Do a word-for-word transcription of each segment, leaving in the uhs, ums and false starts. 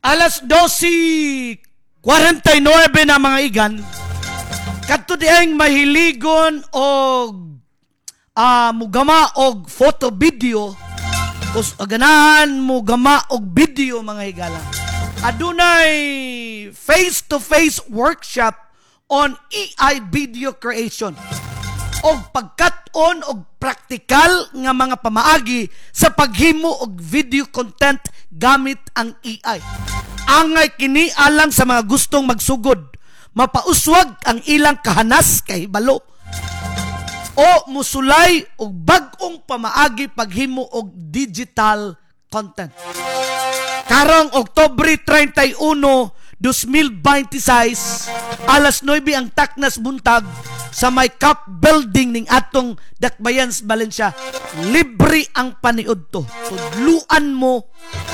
alas dose kuwarenta y nueve na mga igan, kadto diayng mahiligon og uh, mugama og photo video, kus ganahan mugama og video mga higala. Adunay face-to-face workshop on A I video creation og pagkat-on og praktikal nga mga pamaagi sa paghimo og video content gamit ang A I. Angay kini alang sa mga gustong magsugod, mapauswag ang ilang kahanas kay hibalo o musulay og bag-ong pamaagi paghimo og digital content. Karong Oktubre treinta y uno, dos mil veintiséis, alas nueve ang taknas buntag sa may Cup Building ning atong Dakbayan, Valencia. Libre ang paniudto. Tudluan mo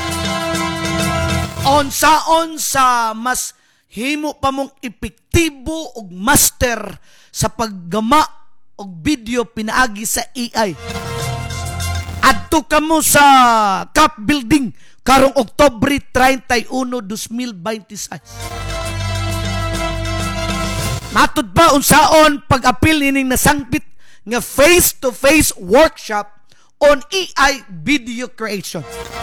on-saon sa mas himo pa mong epektibo og master sa paggama og video pinaagi sa A I. Adto kamo sa Cup Building karong Oktubre treinta y uno, dos mil veintiséis. Matud pa unsaon pag-apil ining nasangpit nga face-to-face workshop on A I video creation.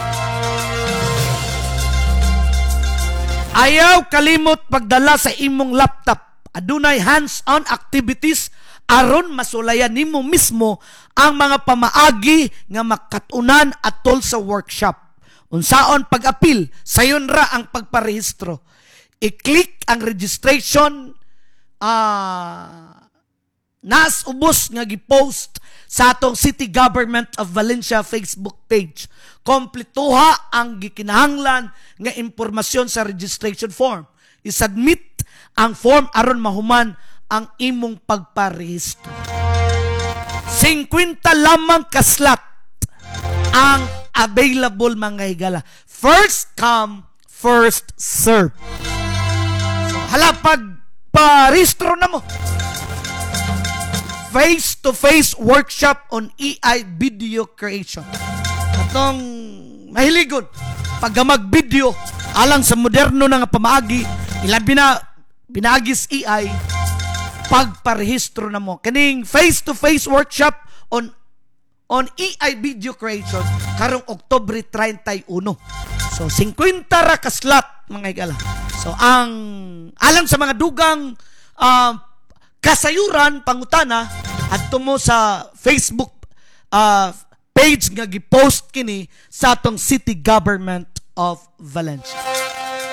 Ayaw kalimot pagdala sa imong laptop. Adunay hands-on activities aron masulayan nimo mismo ang mga pamaagi nga makatunan atol sa workshop. Unsaon pag-apil, sayon ra ang pagparehistro. I-click ang registration uh, nas ubos nga gipost sa atong City Government of Valencia Facebook page. Kompletuha ang gikinahanglan nga impormasyon sa registration form. I-submit ang form aron mahuman ang imong pagparehistro. fifty lamang ka slot ang available mga higala. First come, first serve. So, hala, pag parehistro na mo. Face-to-face workshop on A I video creation. Atong mahiligon, paggamag video, alang sa moderno na nga pamaagi, ilabi na pinagis A I, pagparehistro na mo. Kaning face-to-face workshop on on A I video creation karong Oktubre treinta y uno. So fifty ra ka slot mga higala. So ang alang sa mga dugang uh, kasayuran pangutana adto mo sa Facebook uh, page nga gi-post kini sa atong City Government of Valencia.